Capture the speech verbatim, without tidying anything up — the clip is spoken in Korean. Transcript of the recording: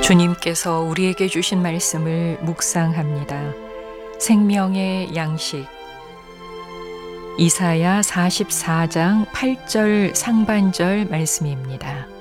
주님께서 우리에게 주신 말씀을 묵상합니다. 생명의 양식. 이사야 사십사 장 팔 절 상반절 말씀입니다.